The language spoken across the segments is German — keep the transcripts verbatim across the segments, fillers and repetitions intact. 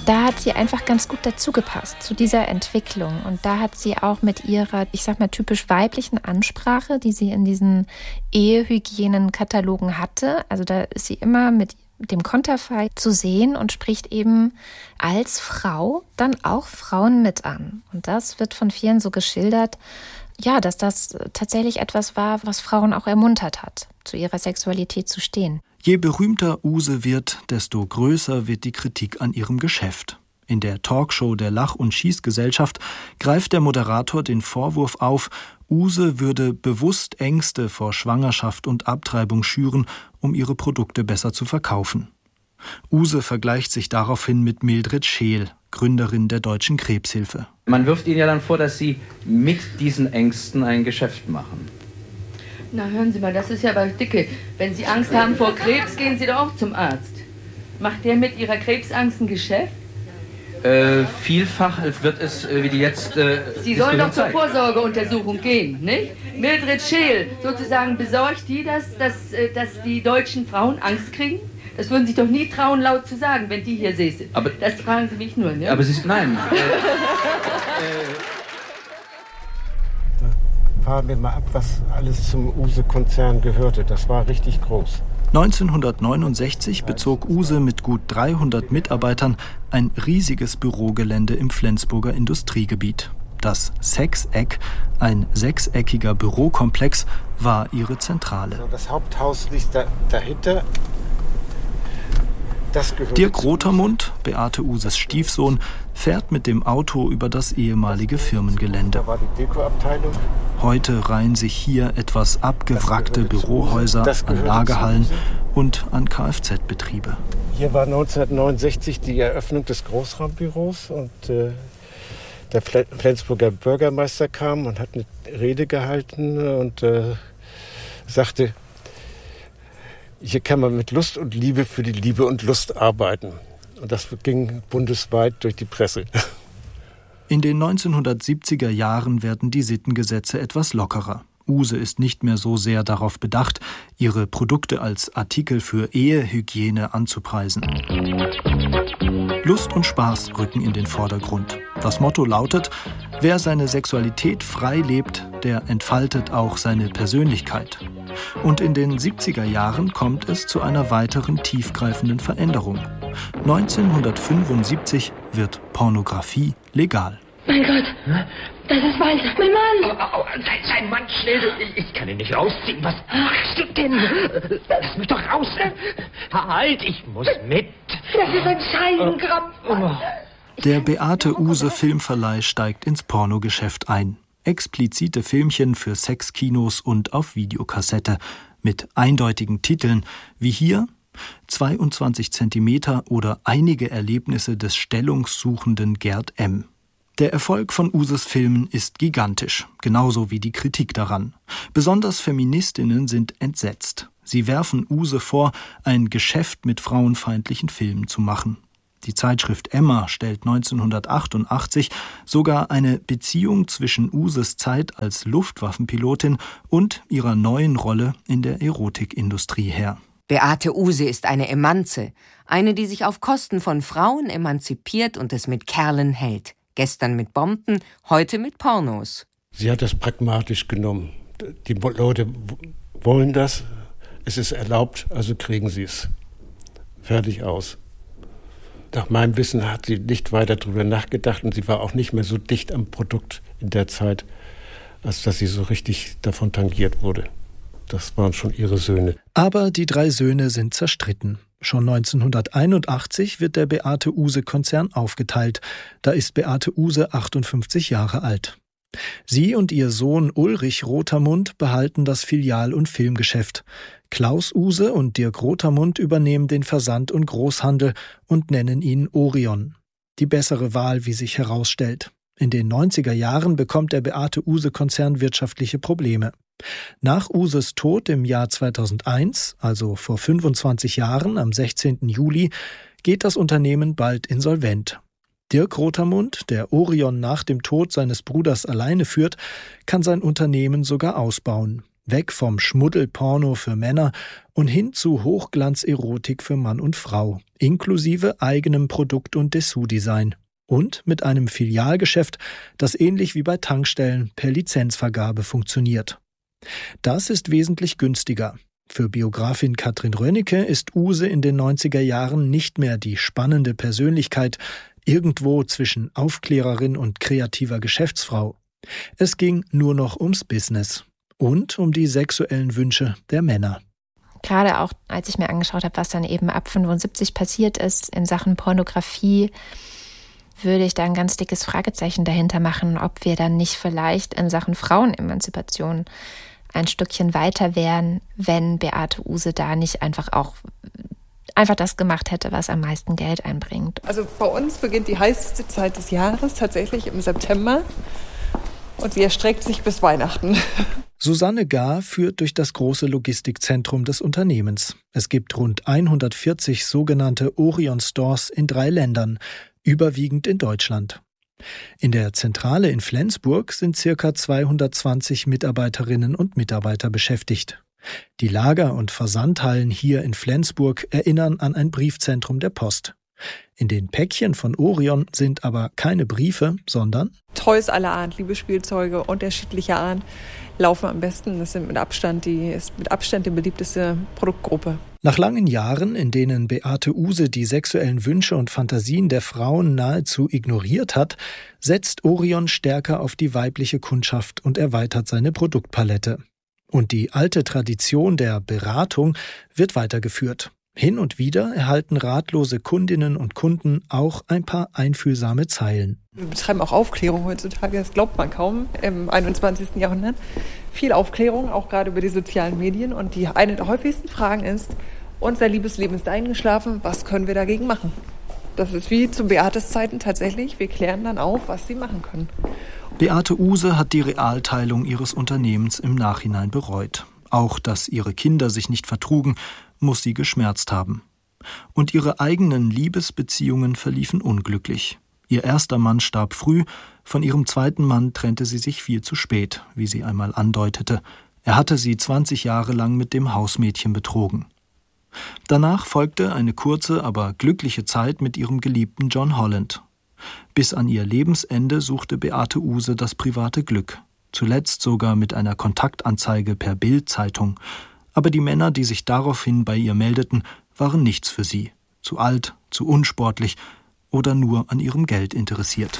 da hat sie einfach ganz gut dazu gepasst, zu dieser Entwicklung. Und da hat sie auch mit ihrer, ich sag mal, typisch weiblichen Ansprache, die sie in diesen Ehehygienenkatalogen hatte, also da ist sie immer mit dem Konterfei zu sehen und spricht eben als Frau dann auch Frauen mit an. Und das wird von vielen so geschildert, ja, dass das tatsächlich etwas war, was Frauen auch ermuntert hat, zu ihrer Sexualität zu stehen. Je berühmter Use wird, desto größer wird die Kritik an ihrem Geschäft. In der Talkshow der Lach- und Schießgesellschaft greift der Moderator den Vorwurf auf, Use würde bewusst Ängste vor Schwangerschaft und Abtreibung schüren, um ihre Produkte besser zu verkaufen. Use vergleicht sich daraufhin mit Mildred Scheel, Gründerin der Deutschen Krebshilfe. Man wirft ihnen ja dann vor, dass sie mit diesen Ängsten ein Geschäft machen. Na, hören Sie mal, das ist ja aber dicke. Wenn Sie Angst haben vor Krebs, gehen Sie doch auch zum Arzt. Macht der mit Ihrer Krebsangst ein Geschäft? Äh, vielfach wird es, äh, wie die jetzt... Äh, Sie sollen doch zur Vorsorgeuntersuchung gehen, nicht? Mildred Scheel, sozusagen, besorgt die das, dass, äh, dass die deutschen Frauen Angst kriegen? Das würden Sie doch nie trauen, laut zu sagen, wenn die hier säßen. Aber das fragen Sie mich nur, ne? Aber Sie... Nein. äh, äh, Fahren wir mal ab, was alles zum Use-Konzern gehörte. Das war richtig groß. neunzehnhundertneunundsechzig bezog Use mit gut dreihundert Mitarbeitern ein riesiges Bürogelände im Flensburger Industriegebiet. Das Sechseck, ein sechseckiger Bürokomplex, war ihre Zentrale. Das Haupthaus liegt da, dahinter. Das Dirk Rotermund, Beate Uses Stiefsohn, fährt mit dem Auto über das ehemalige Firmengelände. Da war die Dekoabteilung. Heute reihen sich hier etwas abgewrackte Bürohäuser an Lagerhallen und an Kfz-Betriebe. Hier war neunzehnhundertneunundsechzig die Eröffnung des Großraumbüros und äh, der Flensburger Bürgermeister kam und hat eine Rede gehalten und äh, sagte, hier kann man mit Lust und Liebe für die Liebe und Lust arbeiten. Und das ging bundesweit durch die Presse. In den neunzehnhundertsiebziger Jahren werden die Sittengesetze etwas lockerer. Use ist nicht mehr so sehr darauf bedacht, ihre Produkte als Artikel für Ehehygiene anzupreisen. Lust und Spaß rücken in den Vordergrund. Das Motto lautet, wer seine Sexualität frei lebt, der entfaltet auch seine Persönlichkeit. Und in den siebziger Jahren kommt es zu einer weiteren tiefgreifenden Veränderung. neunzehnhundertfünfundsiebzig wird Pornografie legal. Mein Gott, das ist Walter, mein Mann! Au, au, sei, sei Mann, schnell, ich kann ihn nicht rausziehen. Was machst du denn? Lass mich doch raus. Halt, ich muss mit. Das ist ein Scheidenkrampf. Der Beate Use Filmverleih steigt ins Pornogeschäft ein. Explizite Filmchen für Sexkinos und auf Videokassette mit eindeutigen Titeln wie hier zweiundzwanzig Zentimeter oder einige Erlebnisse des stellungssuchenden Gerd M. Der Erfolg von Uses Filmen ist gigantisch, genauso wie die Kritik daran. Besonders Feministinnen sind entsetzt. Sie werfen Use vor, ein Geschäft mit frauenfeindlichen Filmen zu machen. Die Zeitschrift Emma stellt neunzehnhundertachtundachtzig sogar eine Beziehung zwischen Uses Zeit als Luftwaffenpilotin und ihrer neuen Rolle in der Erotikindustrie her. Beate Use ist eine Emanze, eine, die sich auf Kosten von Frauen emanzipiert und es mit Kerlen hält. Gestern mit Bomben, heute mit Pornos. Sie hat das pragmatisch genommen. Die Leute wollen das, es ist erlaubt, also kriegen sie es. Fertig aus. Nach meinem Wissen hat sie nicht weiter darüber nachgedacht und sie war auch nicht mehr so dicht am Produkt in der Zeit, als dass sie so richtig davon tangiert wurde. Das waren schon ihre Söhne. Aber die drei Söhne sind zerstritten. Schon neunzehnhunderteinundachtzig wird der Beate Use-Konzern aufgeteilt. Da ist Beate Use achtundfünfzig Jahre alt. Sie und ihr Sohn Ulrich Rotermund behalten das Filial- und Filmgeschäft. Klaus Use und Dirk Rotermund übernehmen den Versand- und Großhandel und nennen ihn Orion. Die bessere Wahl, wie sich herausstellt. In den neunziger Jahren bekommt der Beate Use-Konzern wirtschaftliche Probleme. Nach Uses Tod im Jahr zweitausendeins, also vor fünfundzwanzig Jahren, am sechzehnten Juli, geht das Unternehmen bald insolvent. Dirk Rotermund, der Orion nach dem Tod seines Bruders alleine führt, kann sein Unternehmen sogar ausbauen. Weg vom Schmuddelporno für Männer und hin zu Hochglanzerotik für Mann und Frau, inklusive eigenem Produkt- und Dessous-Design. Und mit einem Filialgeschäft, das ähnlich wie bei Tankstellen per Lizenzvergabe funktioniert. Das ist wesentlich günstiger. Für Biografin Katrin Rönnecke ist Use in den neunziger Jahren nicht mehr die spannende Persönlichkeit, irgendwo zwischen Aufklärerin und kreativer Geschäftsfrau. Es ging nur noch ums Business und um die sexuellen Wünsche der Männer. Gerade auch, als ich mir angeschaut habe, was dann eben ab fünfundsiebzig passiert ist in Sachen Pornografie, würde ich da ein ganz dickes Fragezeichen dahinter machen, ob wir dann nicht vielleicht in Sachen Frauenemanzipation ein Stückchen weiter wären, wenn Beate Uhse da nicht einfach auch einfach das gemacht hätte, was am meisten Geld einbringt. Also bei uns beginnt die heißeste Zeit des Jahres tatsächlich im September und sie erstreckt sich bis Weihnachten. Susanne Gahr führt durch das große Logistikzentrum des Unternehmens. Es gibt rund hundertvierzig sogenannte Orion Stores in drei Ländern, überwiegend in Deutschland. In der Zentrale in Flensburg sind ca. zweihundertzwanzig Mitarbeiterinnen und Mitarbeiter beschäftigt. Die Lager- und Versandhallen hier in Flensburg erinnern an ein Briefzentrum der Post. In den Päckchen von Orion sind aber keine Briefe, sondern Toys aller Art, Liebesspielzeuge unterschiedlicher Art laufen am besten. Das sind mit Abstand die, ist mit Abstand die beliebteste Produktgruppe. Nach langen Jahren, in denen Beate Uhse die sexuellen Wünsche und Fantasien der Frauen nahezu ignoriert hat, setzt Orion stärker auf die weibliche Kundschaft und erweitert seine Produktpalette. Und die alte Tradition der Beratung wird weitergeführt. Hin und wieder erhalten ratlose Kundinnen und Kunden auch ein paar einfühlsame Zeilen. Wir betreiben auch Aufklärung heutzutage, das glaubt man kaum, im einundzwanzigsten Jahrhundert. Viel Aufklärung, auch gerade über die sozialen Medien. Und die eine der häufigsten Fragen ist, unser Liebesleben ist eingeschlafen, was können wir dagegen machen? Das ist wie zu Beates Zeiten tatsächlich, wir klären dann auf, was sie machen können. Beate Uhse hat die Realteilung ihres Unternehmens im Nachhinein bereut. Auch, dass ihre Kinder sich nicht vertrugen, muss sie geschmerzt haben. Und ihre eigenen Liebesbeziehungen verliefen unglücklich. Ihr erster Mann starb früh, von ihrem zweiten Mann trennte sie sich viel zu spät, wie sie einmal andeutete. Er hatte sie zwanzig Jahre lang mit dem Hausmädchen betrogen. Danach folgte eine kurze, aber glückliche Zeit mit ihrem geliebten John Holland. Bis an ihr Lebensende suchte Beate Uhse das private Glück. Zuletzt sogar mit einer Kontaktanzeige per Bild-Zeitung. Aber die Männer, die sich daraufhin bei ihr meldeten, waren nichts für sie. Zu alt, zu unsportlich oder nur an ihrem Geld interessiert.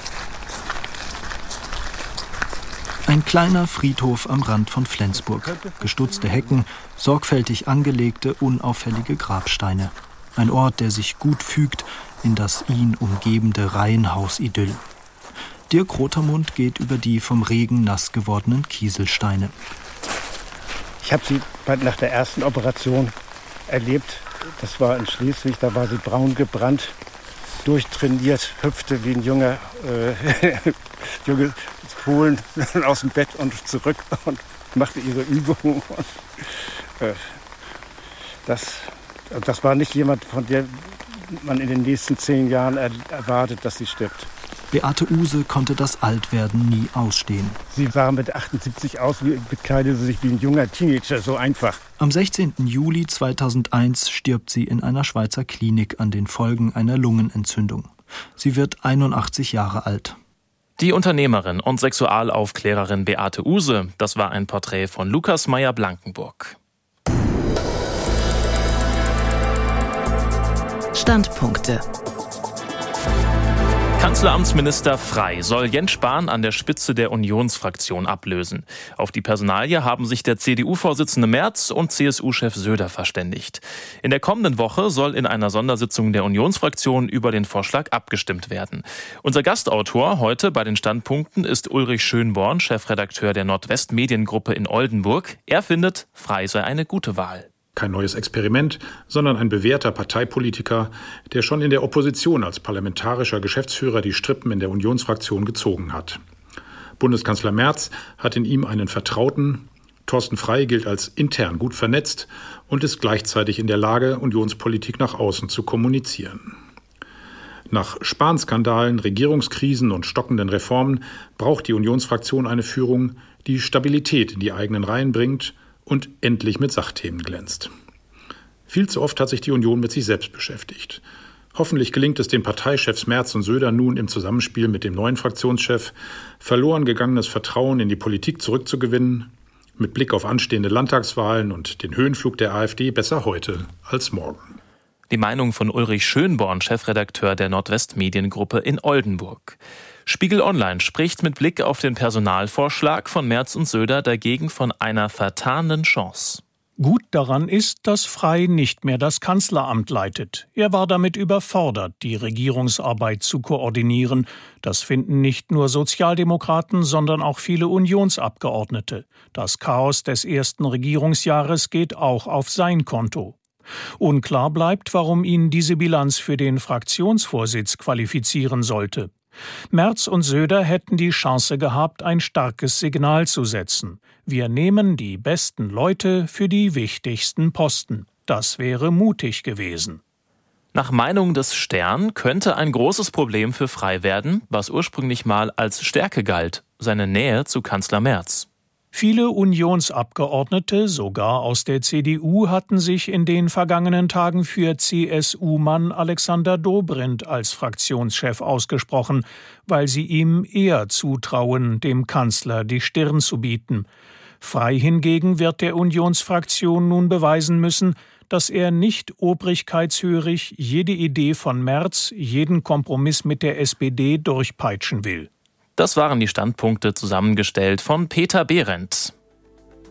Ein kleiner Friedhof am Rand von Flensburg. Gestutzte Hecken, sorgfältig angelegte, unauffällige Grabsteine. Ein Ort, der sich gut fügt in das ihn umgebende Reihenhaus-Idyll. Dirk Rotermund geht über die vom Regen nass gewordenen Kieselsteine. Ich habe sie nach der ersten Operation erlebt. Das war in Schleswig, da war sie braun gebrannt, durchtrainiert, hüpfte wie ein junger äh, junge Fohlen aus dem Bett und zurück und machte ihre Übungen. Und, äh, das, das war nicht jemand, von der man in den nächsten zehn Jahren er, erwartet, dass sie stirbt. Beate Uhse konnte das Altwerden nie ausstehen. Sie sah mit achtundsiebzig aus, bekleidete sich wie ein junger Teenager, so einfach. Am sechzehnten Juli zweitausendeins stirbt sie in einer Schweizer Klinik an den Folgen einer Lungenentzündung. Sie wird einundachtzig Jahre alt. Die Unternehmerin und Sexualaufklärerin Beate Uhse, das war ein Porträt von Lukas Meyer-Blankenburg. Standpunkte. Kanzleramtsminister Frey soll Jens Spahn an der Spitze der Unionsfraktion ablösen. Auf die Personalie haben sich der C D U-Vorsitzende Merz und C S U-Chef Söder verständigt. In der kommenden Woche soll in einer Sondersitzung der Unionsfraktion über den Vorschlag abgestimmt werden. Unser Gastautor heute bei den Standpunkten ist Ulrich Schönborn, Chefredakteur der Nordwest-Mediengruppe in Oldenburg. Er findet, Frey sei eine gute Wahl. Kein neues Experiment, sondern ein bewährter Parteipolitiker, der schon in der Opposition als parlamentarischer Geschäftsführer die Strippen in der Unionsfraktion gezogen hat. Bundeskanzler Merz hat in ihm einen Vertrauten. Thorsten Frey gilt als intern gut vernetzt und ist gleichzeitig in der Lage, Unionspolitik nach außen zu kommunizieren. Nach Spahn-Skandalen, Regierungskrisen und stockenden Reformen braucht die Unionsfraktion eine Führung, die Stabilität in die eigenen Reihen bringt und endlich mit Sachthemen glänzt. Viel zu oft hat sich die Union mit sich selbst beschäftigt. Hoffentlich gelingt es den Parteichefs Merz und Söder nun im Zusammenspiel mit dem neuen Fraktionschef, verloren gegangenes Vertrauen in die Politik zurückzugewinnen, mit Blick auf anstehende Landtagswahlen und den Höhenflug der AfD besser heute als morgen. Die Meinung von Ulrich Schönborn, Chefredakteur der Nordwest-Mediengruppe in Oldenburg. Spiegel Online spricht mit Blick auf den Personalvorschlag von Merz und Söder dagegen von einer vertanen Chance. Gut daran ist, dass Frey nicht mehr das Kanzleramt leitet. Er war damit überfordert, die Regierungsarbeit zu koordinieren. Das finden nicht nur Sozialdemokraten, sondern auch viele Unionsabgeordnete. Das Chaos des ersten Regierungsjahres geht auch auf sein Konto. Unklar bleibt, warum ihn diese Bilanz für den Fraktionsvorsitz qualifizieren sollte. Merz und Söder hätten die Chance gehabt, ein starkes Signal zu setzen. Wir nehmen die besten Leute für die wichtigsten Posten. Das wäre mutig gewesen. Nach Meinung des Stern könnte ein großes Problem für Frey werden, was ursprünglich mal als Stärke galt, seine Nähe zu Kanzler Merz. Viele Unionsabgeordnete, sogar aus der C D U, hatten sich in den vergangenen Tagen für C S U-Mann Alexander Dobrindt als Fraktionschef ausgesprochen, weil sie ihm eher zutrauen, dem Kanzler die Stirn zu bieten. Frey hingegen wird der Unionsfraktion nun beweisen müssen, dass er nicht obrigkeitshörig jede Idee von Merz, jeden Kompromiss mit der S P D durchpeitschen will. Das waren die Standpunkte, zusammengestellt von Peter Behrendt.